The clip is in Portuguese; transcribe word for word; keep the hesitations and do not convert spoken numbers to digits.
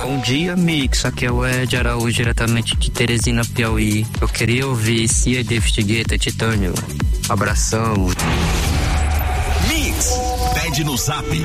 Bom dia, Mix. Aqui é o Ed Araújo, diretamente de Teresina, Piauí. Eu queria ouvir Cia e David Guetta, Titânio. Abração. Mix, pede no zap